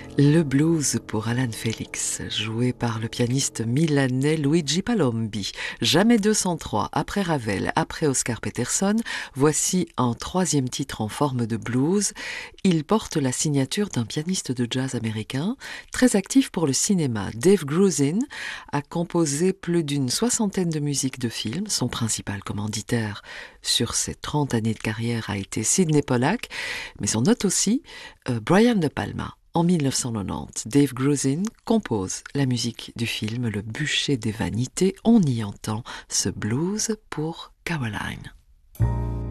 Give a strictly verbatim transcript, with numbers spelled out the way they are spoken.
Le blues pour Alan Félix, joué par le pianiste milanais Luigi Palombi. Jamais deux cent trois, après Ravel, après Oscar Peterson, voici un troisième titre en forme de blues. Il porte la signature d'un pianiste de jazz américain, très actif pour le cinéma. Dave Grusin a composé plus d'une soixantaine de musiques de films. Son principal commanditaire sur ses trente années de carrière a été Sidney Pollack, mais son note aussi euh, Brian De Palma. En mille neuf cent quatre-vingt-dix, Dave Grusin compose la musique du film Le bûcher des vanités. On y entend ce blues pour Caroline.